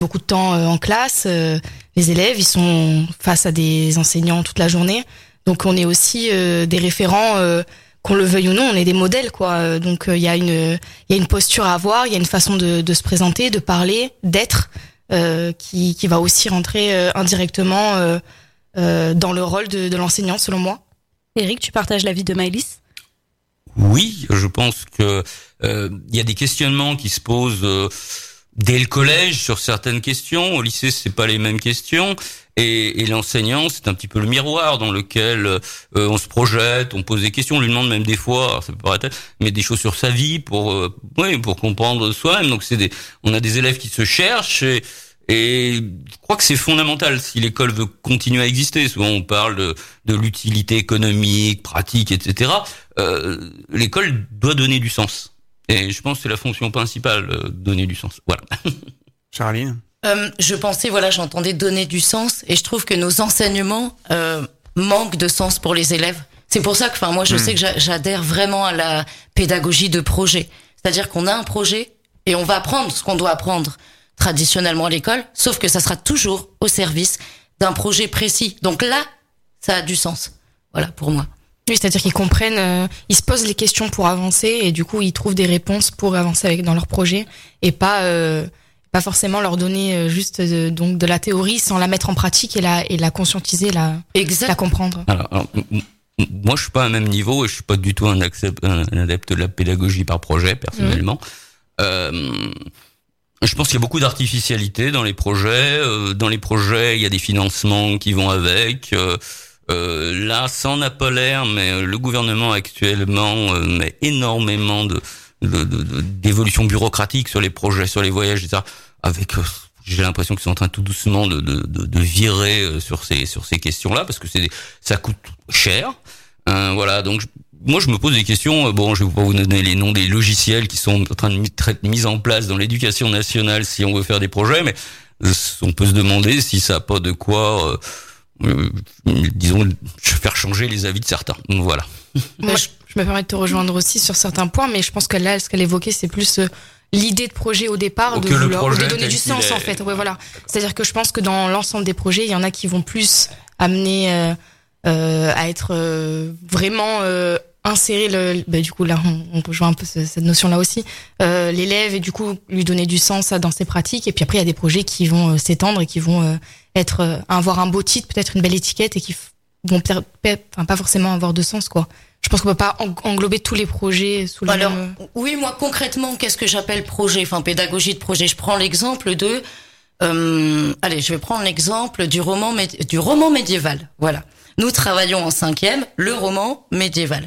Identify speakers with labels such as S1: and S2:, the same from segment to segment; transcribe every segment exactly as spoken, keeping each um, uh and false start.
S1: beaucoup de temps euh, en classe. Euh, les élèves, ils sont face à des enseignants toute la journée. Donc on est aussi euh, des référents, euh, qu'on le veuille ou non, on est des modèles, quoi. Donc il euh, y a une, il y a une posture à avoir, il y a une façon de, de se présenter, de parler, d'être, euh, qui, qui va aussi rentrer euh, indirectement euh, euh, dans le rôle de, de l'enseignant, selon moi.
S2: Éric, tu partages l'avis de Maëlys ?
S3: Oui, je pense que euh, il y a des questionnements qui se posent euh, dès le collège sur certaines questions. Au lycée, c'est pas les mêmes questions. Et, et l'enseignant, c'est un petit peu le miroir dans lequel euh, on se projette, on pose des questions, on lui demande même des fois, alors ça peut paraître, mais des choses sur sa vie pour, euh, oui, pour comprendre soi-même. Donc c'est des, on a des élèves qui se cherchent et, et je crois que c'est fondamental si l'école veut continuer à exister. Souvent on parle de, de l'utilité économique, pratique, et cetera. Euh, l'école doit donner du sens. Et je pense que c'est la fonction principale, euh, donner du sens. Voilà.
S4: Charline ?
S5: Euh, je pensais, voilà, j'entendais donner du sens, et je trouve que nos enseignements euh, manquent de sens pour les élèves. C'est pour ça que, enfin, moi, je mmh. sais que j'a- j'adhère vraiment à la pédagogie de projet. C'est-à-dire qu'on a un projet et on va apprendre ce qu'on doit apprendre traditionnellement à l'école, sauf que ça sera toujours au service d'un projet précis. Donc là, ça a du sens. Voilà, pour moi.
S1: Oui, c'est-à-dire qu'ils comprennent, euh, ils se posent les questions pour avancer et du coup, ils trouvent des réponses pour avancer avec dans leur projet et pas... Euh, pas forcément leur donner juste de, donc de la théorie sans la mettre en pratique et la et la conscientiser, la exact. la comprendre.
S3: Alors, alors, moi je suis pas à un même niveau et je suis pas du tout un, accept, un adepte de la pédagogie par projet personnellement. Mmh. Euh, je pense qu'il y a beaucoup d'artificialité dans les projets. Euh, dans les projets, il y a des financements qui vont avec. Euh, euh, là, sans Napolaire, mais le gouvernement actuellement euh, met énormément de De, de, de, d'évolution bureaucratique sur les projets, sur les voyages, et cetera. Avec, euh, j'ai l'impression qu'ils sont en train tout doucement de, de, de, de virer euh, sur ces sur ces questions-là, parce que c'est des, ça coûte cher. Euh, voilà, donc je, moi je me pose des questions. Euh, bon, je vais pas vous donner les noms des logiciels qui sont en train de être mis en place dans l'éducation nationale si on veut faire des projets, mais euh, on peut se demander si ça a pas de quoi, euh, euh, disons, faire changer les avis de certains. Donc voilà.
S1: Moi, je, je me permets de te rejoindre aussi sur certains points, mais je pense que là, ce qu'elle évoquait, c'est plus euh, l'idée de projet au départ,
S3: Donc
S1: de
S3: le
S1: vouloir
S3: projet
S1: de donner du sens
S3: est...
S1: en fait. Ouais, voilà. C'est-à-dire que je pense que dans l'ensemble des projets, il y en a qui vont plus amener euh, euh, à être euh, vraiment euh, insérer le. Bah, du coup, là, on, on peut jouer un peu ce, cette notion-là aussi. Euh, l'élève et du coup lui donner du sens dans ses pratiques. Et puis après, il y a des projets qui vont euh, s'étendre et qui vont euh, être euh, avoir un beau titre, peut-être une belle étiquette et qui f- vont per- per- enfin, pas forcément avoir de sens, quoi. Je pense qu'on peut pas englober tous les projets sous le
S5: Alors,
S1: même...
S5: oui, moi, concrètement, qu'est-ce que j'appelle projet? Enfin, pédagogie de projet. Je prends l'exemple de, euh, allez, je vais prendre l'exemple du roman, médi- du roman médiéval. Voilà. Nous travaillons en cinquième, le roman médiéval.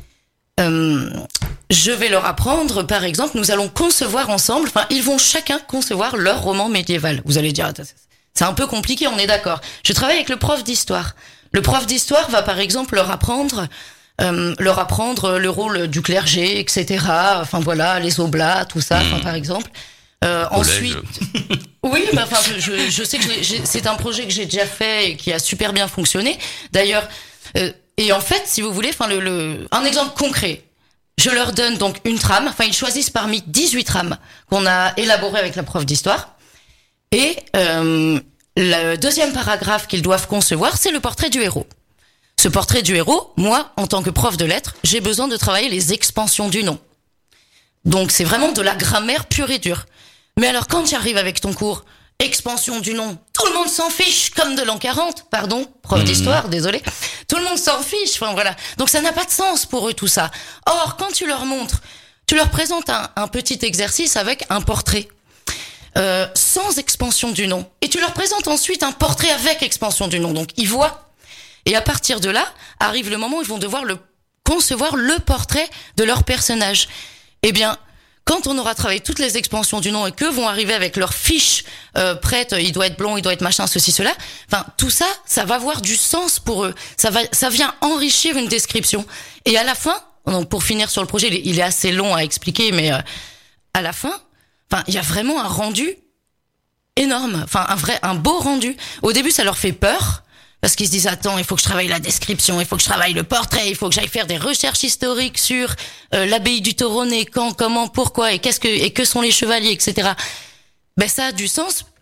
S5: Euh, je vais leur apprendre, par exemple, nous allons concevoir ensemble, enfin, ils vont chacun concevoir leur roman médiéval. Vous allez dire, c'est un peu compliqué, on est d'accord. Je travaille avec le prof d'histoire. Le prof d'histoire va, par exemple, leur apprendre, Euh, leur apprendre le rôle du clergé, et cetera. Enfin voilà, les oblats, tout ça, enfin, par exemple. Euh, ensuite, oui, bah, enfin, je, je sais que j'ai, j'ai, c'est un projet que j'ai déjà fait et qui a super bien fonctionné. D'ailleurs, euh, et en fait, si vous voulez, enfin le, le, un exemple concret. Je leur donne donc une trame. Enfin, ils choisissent parmi dix-huit trames qu'on a élaborées avec la prof d'histoire. Et euh, le deuxième paragraphe qu'ils doivent concevoir, c'est le portrait du héros. Ce portrait du héros, moi, en tant que prof de lettres, j'ai besoin de travailler les expansions du nom. Donc, c'est vraiment de la grammaire pure et dure. Mais alors, quand tu arrives avec ton cours, expansion du nom, tout le monde s'en fiche, comme de l'an quarante, pardon, prof mmh. d'histoire, désolé. Tout le monde s'en fiche, enfin voilà. Donc, ça n'a pas de sens pour eux, tout ça. Or, quand tu leur montres, tu leur présentes un, un petit exercice avec un portrait. Euh, sans expansion du nom. Et tu leur présentes ensuite un portrait avec expansion du nom. Donc, ils voient. Et à partir de là, arrive le moment où ils vont devoir le, concevoir le portrait de leur personnage. Eh bien, quand on aura travaillé toutes les expansions du nom et qu'eux vont arriver avec leur fiche euh, prête, il doit être blond, il doit être machin, ceci, cela, enfin, tout ça, ça va avoir du sens pour eux. Ça va, ça vient enrichir une description. Et à la fin, donc pour finir sur le projet, il est, il est assez long à expliquer, mais euh, à la fin, enfin, il y a vraiment un rendu énorme. Enfin, un vrai, un beau rendu. Au début, ça leur fait peur. Parce qu'ils se disent, attends, il faut que je travaille la description, il faut que je travaille le portrait, il faut que j'aille faire des recherches historiques sur euh, l'abbaye du Toronnet, quand, comment, pourquoi, et qu'est-ce que, et que sont les chevaliers, et cetera. Ben, ça a du sens,